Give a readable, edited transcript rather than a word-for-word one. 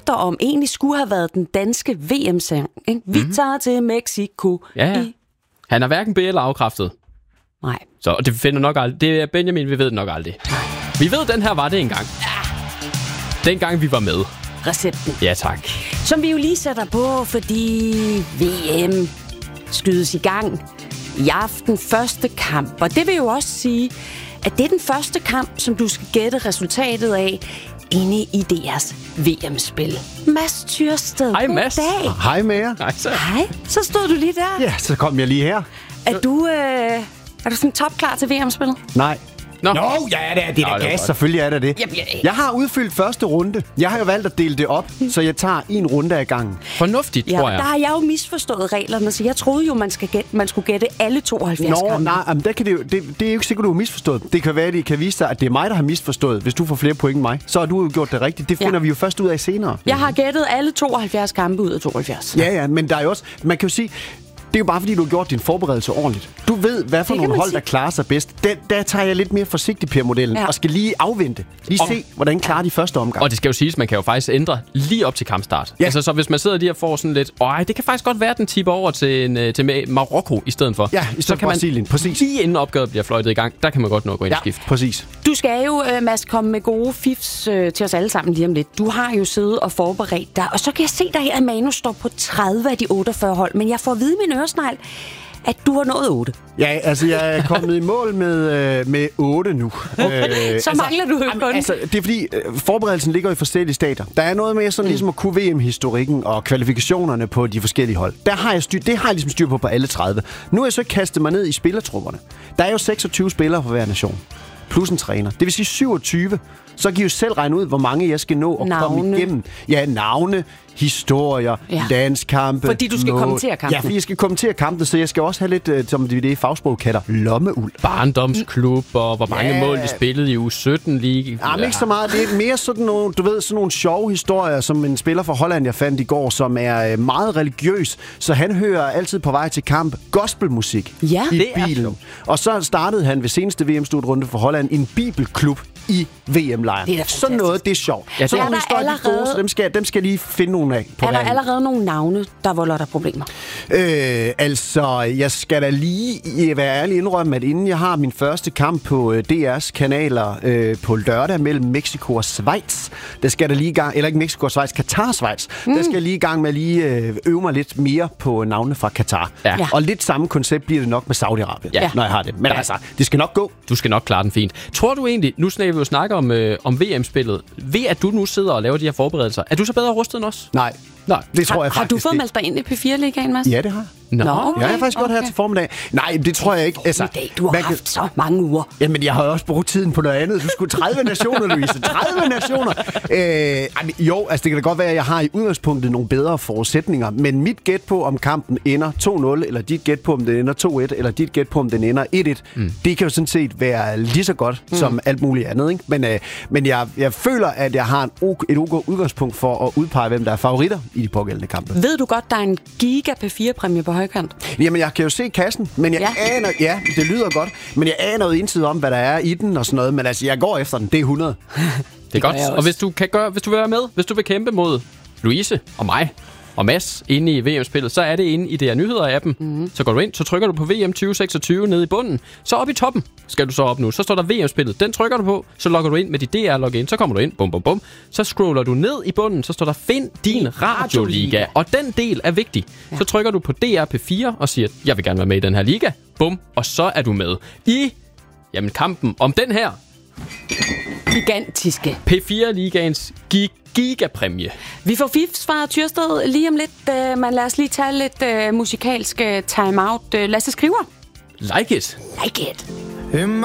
rygter om egentlig skulle have været den danske VM-sang. Ikke? Vi tager til Mexico. Ja. Han er hverken be- eller afkræftet. Nej. Så det finder nok aldrig. Det er Benjamin, vi ved det nok aldrig. Vi ved, den her var det engang. Dengang vi var med. Recepten. Ja, tak. Som vi jo lige sætter på, fordi VM skydes i gang i aften. Første kamp. Og det vil jo også sige, at det er den første kamp, som du skal gætte resultatet af inde i DR's VM-spil. Mads Tyrsted. Hej, Mads. Goddag. Hej med jer. Hej. Så stod du lige der. Ja, så kom jeg lige her. Er du sådan topklar til VM-spillet? Nej. Nå, ja, det er da gas. Selvfølgelig er det. Jeg har udfyldt første runde. Jeg har jo valgt at dele det op, så jeg tager en runde ad gangen. Fornuftigt, tror jeg. Der har jeg jo misforstået reglerne, så jeg troede jo, man skulle gætte alle 72 kampe. Nej, men det er jo ikke sikkert, du har misforstået. Det kan være, det kan vise sig, at det er mig, der har misforstået. Hvis du får flere point end mig, så har du jo gjort det rigtigt. Det finder vi jo først ud af senere. Jeg har gættet alle 72 kampe ud af 72. Ja, men der er jo også... Man kan jo sige... Det er jo bare, fordi du har gjort din forberedelse ordentligt. Du ved, hvad for nogle hold, der klarer sig bedst. Der tager jeg lidt mere forsigtig Per-modellen, og skal lige afvente. Se, hvordan klarer de første omgang. Og det skal jo siges, man kan jo faktisk ændre lige op til kampstart. Ja. Altså, så hvis man sidder lige og får sådan lidt, det kan faktisk godt være, den tipper over til Marokko i stedet for. Ja, i stedet for Brasilien. Præcis. Lige inden opgavet bliver fløjtet i gang, der kan man godt nå at gå ind og skifte. Præcis. Du skal jo, Mads, komme med gode fifs til os alle sammen lige om lidt. Du har jo siddet og forberedt dig, og så kan jeg se dig her, at manus står på 30 af de 48 hold, men jeg får at vide i min øresnegl, at du har nået 8. Ja, altså jeg er kommet i mål med 8 nu. Okay. Så mangler du jo kun. Altså, det er fordi, forberedelsen ligger i forskellige stater. Der er noget med sådan ligesom at kunne VM-historikken og kvalifikationerne på de forskellige hold. Det har jeg ligesom styr på alle 30. Nu er jeg så kastet mig ned i spillertrupperne. Der er jo 26 spillere for hver nation. Plus en træner. Det vil sige 27. Så kan I jo selv regne ud, hvor mange jeg skal nå at komme igennem. Ja, navne, historier, landskampe. Fordi du skal kommentere kampen. Ja, fordi jeg skal kommentere kampen, så jeg skal også have lidt, som det i fagsprog kalder, lommeuld. Barndomsklub, og hvor mange mål de spillede i U17-liga. Jamen ikke så meget. Det er mere sådan nogle, sådan nogle sjove historier, som en spiller fra Holland, jeg fandt i går, som er meget religiøs. Så han hører altid på vej til kamp gospelmusik i bilen. Og så startede han ved seneste VM-slutrunde for Holland en bibelklub i VM-lejren. Sådan noget, det er sjovt. Ja, så dem skal lige finde nogle af. Er der allerede nogle navne, der volder dig problemer? Altså, jeg skal da lige være ærlig indrømme, at inden jeg har min første kamp på DR's kanaler på lørdag mellem Mexico og Schweiz, der skal der lige i gang, eller ikke Mexico og Schweiz, Katar og Schweiz, der skal jeg lige i gang med at øve mig lidt mere på navnene fra Katar. Ja. Og lidt samme koncept bliver det nok med Saudi-Arabien, når jeg har det. Men altså, det skal nok gå. Du skal nok klare den fint. Tror du egentlig, nu skal vi jo snakke om VM-spillet, ved at du nu sidder og laver de her forberedelser, er du så bedre rustet end os? Nej, det tror jeg faktisk. Har du fået meldt dig ind i P4-ligaen, Mads? Ja, det har jeg. Okay. Jeg har faktisk godt her til formiddag. Nej, det tror jeg ikke. Altså, du har haft så mange uger. Jamen, jeg har også brugt tiden på noget andet. Du skulle 30 nationer, Louise. 30 nationer! Jo, altså det kan da godt være, at jeg har i udgangspunktet nogle bedre forudsætninger, men mit gæt på, om kampen ender 2-0, eller dit gæt på, om den ender 2-1, eller dit gæt på, om den ender 1-1, det kan jo sådan set være lige så godt som alt muligt andet. Ikke? Men jeg føler, at jeg har et udgangspunkt for at udpege, hvem der er favoritter i de pågældende kampe. Ved du godt, der er en giga P4-præmie på højkant? Jamen, jeg kan jo se kassen, men jeg aner... Ja, det lyder godt, men jeg aner noget indtil om, hvad der er i den og sådan noget, men altså, jeg går efter den. Det er 100. Det er godt. Og hvis du vil være med, hvis du vil kæmpe mod Louise og mig og Mads inde i VM-spillet, så er det inde i DR Nyheder-appen. Så går du ind, så trykker du på VM 2026 nede i bunden. Så op i toppen skal du så op nu. Så står der VM-spillet. Den trykker du på, så logger du ind med dit DR-login. Så kommer du ind, bum, bum, bum. Så scroller du ned i bunden, så står der find din radioliga. Og den del er vigtig. Så trykker du på DR P4 og siger, jeg vil gerne være med i den her liga. Bum, og så er du med i kampen om den her gigantiske P4-ligaens gigapræmie. Vi får fifs fra Tyrsted lige om lidt, men lad os lige tage lidt musikalsk time-out. Lasse Skriver. Like it. Like it. In my